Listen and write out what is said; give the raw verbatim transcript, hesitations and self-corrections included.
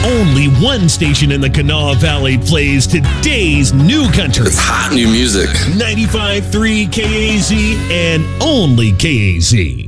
only one station in the Kanawha Valley plays today's new country. It's hot new music. ninety-five point three K A Z and only K A Z.